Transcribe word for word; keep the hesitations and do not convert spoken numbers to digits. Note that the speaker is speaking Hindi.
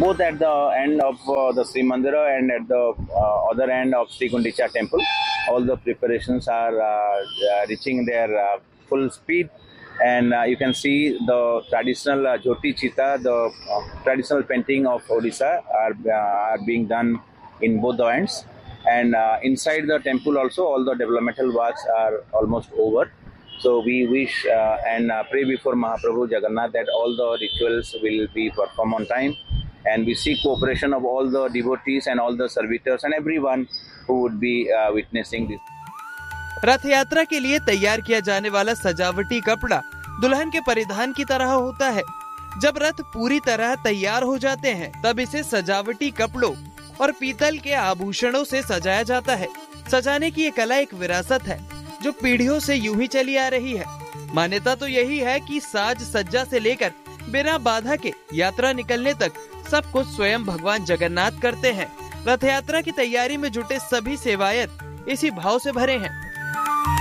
both at the end of uh, the Sri Mandira and at the uh, other end of Sri Gundicha temple. All the preparations are uh, uh, reaching their uh, full speed, and uh, you can see the traditional uh, Jyoti Chita, the uh, traditional painting of Odisha are, uh, are being done in both the ends. And uh, inside the temple also, all the developmental works are almost over. So we wish uh, and uh, pray before Mahaprabhu Jagannath that all the rituals will be performed on time, and we seek cooperation of all the devotees and all the servitors and everyone who would be uh, witnessing this. रथ यात्रा के लिए तैयार किया जाने वाला सजावटी कपड़ा दुल्हन के परिधान की तरह होता है। जब रथ पूरी तरह तैयार हो जाते हैं तब इसे सजावटी कपड़ों और पीतल के आभूषणों से सजाया जाता है। सजाने की ये कला एक विरासत है जो पीढ़ियों से यूं ही चली आ रही है। मान्यता तो यही है कि साज सज्जा से लेकर बिना बाधा के यात्रा निकलने तक सब कुछ स्वयं भगवान जगन्नाथ करते हैं। रथ यात्रा की तैयारी में जुटे सभी सेवायत इसी भाव से भरे हैं।